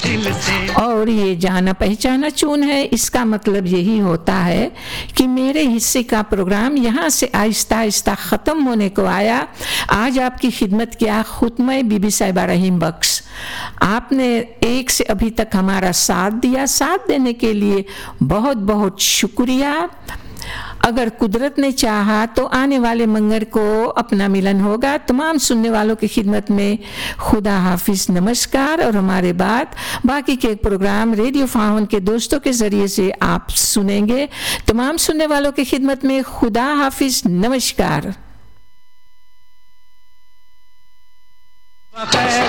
और ये जाना पहचाना चून है, इसका मतलब यही होता है कि मेरे हिस्से का प्रोग्राम यहाँ से आहिस्ता आहिस्ता ख़त्म होने को आया। आज आपकी खिदमत किया खुद मैं बीबी साहिबा रहीम बख्श। आपने एक से अभी तक हमारा साथ दिया, साथ देने के लिए बहुत बहुत शुक्रिया। अगर कुदरत ने चाहा तो आने वाले मंगर को अपना मिलन होगा। तमाम सुनने वालों की खिदमत में खुदा हाफिज, नमस्कार। और हमारे बाद बाकी के प्रोग्राम रेडियो फाउन के दोस्तों के ज़रिए से आप सुनेंगे। तमाम सुनने वालों की खिदमत में खुदा हाफिज, नमस्कार।